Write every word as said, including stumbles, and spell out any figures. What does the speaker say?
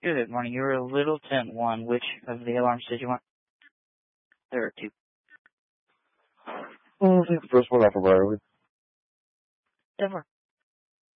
Good morning. You were a little tent one. Which of the alarms did you want? There are two. Oh, I think the first one off of Riley. Denver.